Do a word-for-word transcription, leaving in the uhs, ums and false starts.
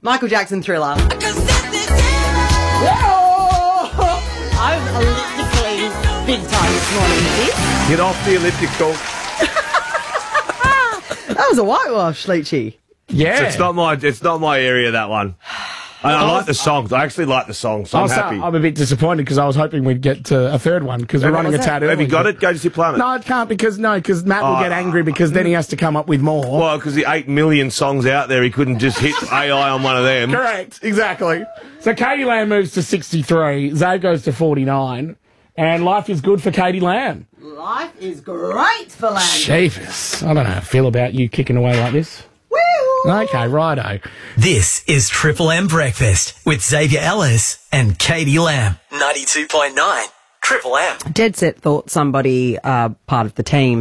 Michael Jackson, Thriller. Whoa! I'm elliptically big time this morning, sis. Get off the elliptical. That was a whitewash, Leachy. Yeah. It's not my. It's not my area. That one. I, I like the songs. I actually like the songs. So I'm I was, happy. I'm a bit disappointed because I was hoping we'd get to a third one because we're What running a was tad that? early. Have you got it? Go to see Planet. No, I can't because no, because Matt will Oh. get angry because then he has to come up with more. Well, because the eight million songs out there, he couldn't just hit A I on one of them. Correct, exactly. So Katie Lamb moves to sixty-three, Zabe goes to forty-nine, and life is good for Katie Lamb. Life is great for Lamb. Jeepers, I don't know how I feel about you kicking away like this. Woo! Okay, righto. This is Triple M Breakfast with Xavier Ellis and Katie Lamb. ninety-two point nine Triple M. Dead Set thought somebody, uh, part of the team,